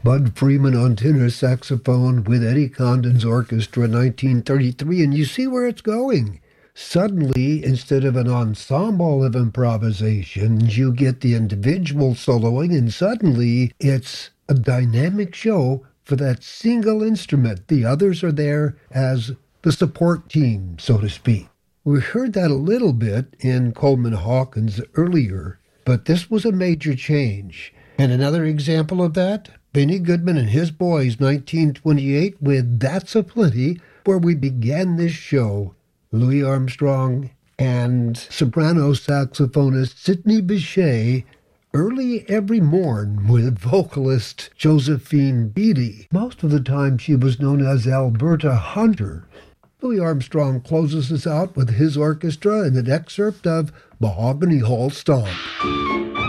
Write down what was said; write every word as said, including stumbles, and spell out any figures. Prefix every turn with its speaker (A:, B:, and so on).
A: Bud Freeman on tenor saxophone with Eddie Condon's orchestra in nineteen thirty-three, and you see where it's going. Suddenly, instead of an ensemble of improvisations, you get the individual soloing, and suddenly it's a dynamic show for that single instrument. The others are there as the support team, so to speak. We heard that a little bit in Coleman Hawkins earlier, but this was a major change. And another example of that, Benny Goodman and his boys, nineteen twenty-eight, with That's a Plenty, where we began this show. Louis Armstrong and soprano saxophonist Sidney Bechet early every morn with vocalist Josephine Beatty. Most of the time she was known as Alberta Hunter. Louis Armstrong closes us out with his orchestra in an excerpt of Mahogany Hall Stomp.